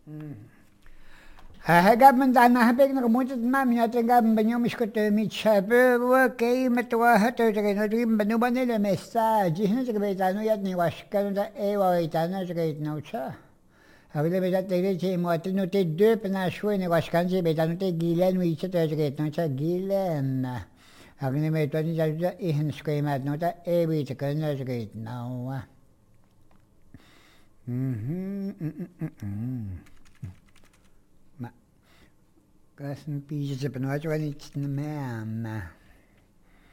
Gaben dan habe ik nog moeten mam ja te gaben banyo miskot mit shabe wa kay matwa hato te no dim banu banele messaggi ne te betano ya ni washkan da e wa itano te no cha. Avile beta te che mo te no te deux pena shwe ne washkan je betano te gilen wi che te no cha gilen. Avile me to ni ja in skema no ta e wi te kan te no. Ma Kas een piece op een uitje wel iets naar mij aan.